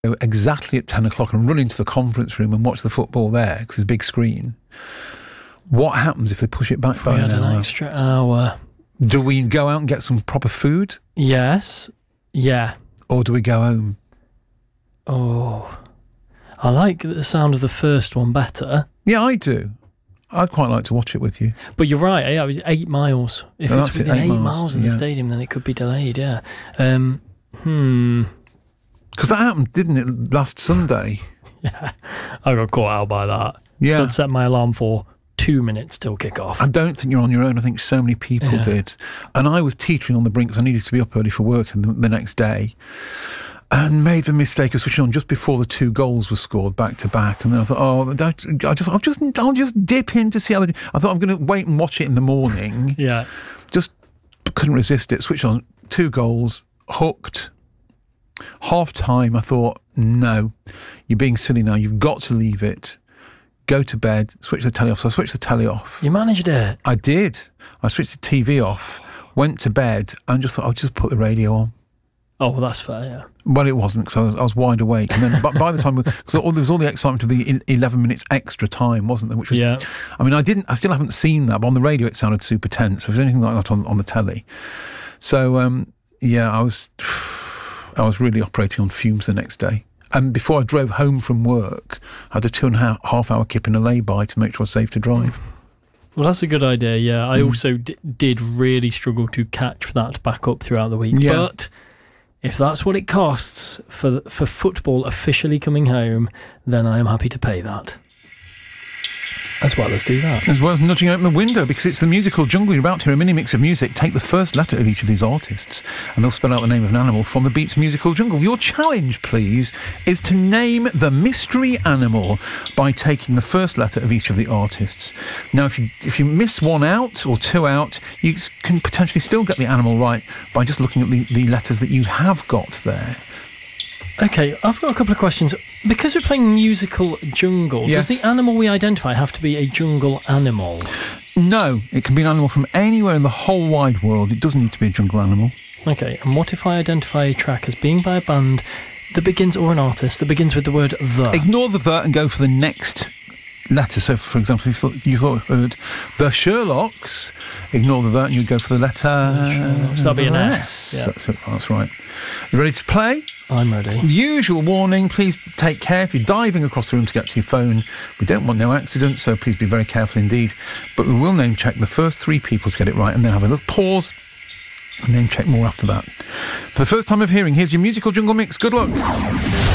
exactly at 10 o'clock and run into the conference room and watch the football there because there's a big screen. What happens if they push it back by an hour? An extra hour. Do we go out and get some proper food? Yes. Yeah. Or do we go home? Oh, I like the sound of the first one better. Yeah, I do. I'd quite like to watch it with you. But you're right, it was 8 miles. If it's within 8 miles of the stadium, then it could be delayed, yeah. Because that happened, didn't it, last Sunday? Yeah, I got caught out by that. Yeah. So I'd set my alarm for 2 minutes till kick-off. I don't think you're on your own. I think so many people did. And I was teetering on the brink because I needed to be up early for work the next day. And made the mistake of switching on just before the 2 goals were scored back to back, and then I thought, I'll just dip in to see how. I thought I'm going to wait and watch it in the morning. Yeah, just couldn't resist it. Switched on, 2 goals, hooked. Half time, I thought, no, you're being silly now. You've got to leave it. Go to bed. Switch the telly off. So I switched the telly off. You managed it. I did. I switched the TV off. Went to bed and just thought I'll just put the radio on. Oh, well, that's fair, yeah. Well, it wasn't because I was wide awake. And then by the time, because there was all the excitement of the 11 minutes extra time, wasn't there? Which was, yeah. I mean, I still haven't seen that, but on the radio it sounded super tense. So if there's anything like that on the telly. So, yeah, I was really operating on fumes the next day. And before I drove home from work, I had a 2.5 hour kip in a lay-by to make sure I was safe to drive. Well, that's a good idea, yeah. I also did really struggle to catch that back up throughout the week. Yeah. But if that's what it costs for football officially coming home, then I am happy to pay that. As well as do that. As well as nudging open the window, because it's the musical jungle. You're about to hear a mini mix of music. Take the first letter of each of these artists, and they'll spell out the name of an animal from the Beats musical jungle. Your challenge, please, is to name the mystery animal by taking the first letter of each of the artists. Now, if you miss 1 out or 2 out, you can potentially still get the animal right by just looking at the letters that you have got there. Okay, I've got a couple of questions. Because we're playing musical jungle, yes. Does the animal we identify have to be a jungle animal? No, it can be an animal from anywhere in the whole wide world. It doesn't need to be a jungle animal. Okay, and what if I identify a track as being by a band that begins, or an artist, that begins with the word the? Ignore the and go for the next letter. So, for example, if you thought heard the Sherlocks, ignore the and you go for the letter. So that'll be an S. Yeah. That's right. You ready to play? I'm ready. Usual warning, please take care if you're diving across the room to get to your phone. We don't want no accidents, so please be very careful indeed. But we will name check the first 3 people to get it right and then have a little pause and name check more after that. For the first time of hearing, here's your musical jungle mix. Good luck.